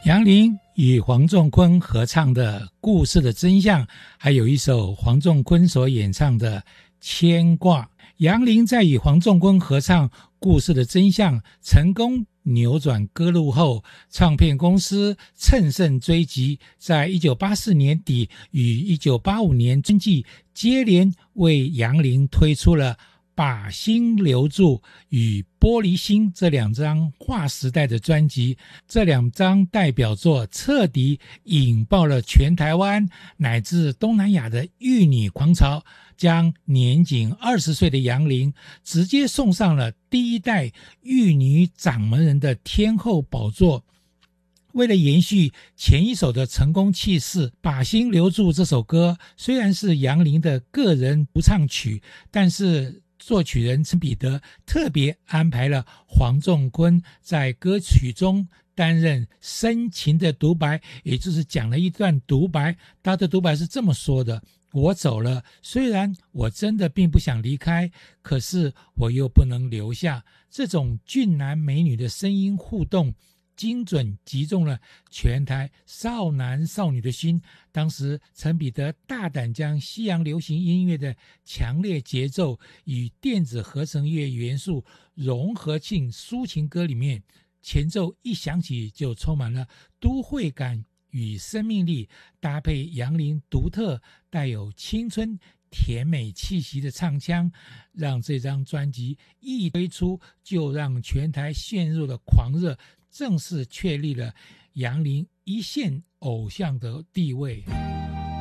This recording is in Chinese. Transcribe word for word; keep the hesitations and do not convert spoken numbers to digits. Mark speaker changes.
Speaker 1: 杨林与黄仲坤合唱的《故事的真相》，还有一首黄仲坤所演唱的《牵挂》。杨林在与黄仲坤合唱《故事的真相》成功扭转歌路后，唱片公司乘胜追击，在一九八四年底与一九八五年春季接连为杨林推出了把心留住与玻璃心这两张划时代的专辑。这两张代表作彻底引爆了全台湾乃至东南亚的玉女狂潮，将年仅二十岁的杨林直接送上了第一代玉女掌门人的天后宝座。为了延续前一首的成功气势，把心留住这首歌虽然是杨林的个人独唱曲，但是作曲人陈彼得特别安排了黄仲坤在歌曲中担任深情的独白，也就是讲了一段独白。他的独白是这么说的：我走了，虽然我真的并不想离开，可是我又不能留下。这种俊男美女的声音互动精准击中了全台少男少女的心。当时陈彼得大胆将西洋流行音乐的强烈节奏与电子合成乐元素融合进抒情歌里面，前奏一响起就充满了都会感与生命力，搭配杨林独特带有青春甜美气息的唱腔，让这张专辑一推出就让全台陷入了狂热，正式确立了杨林一线偶像的地位。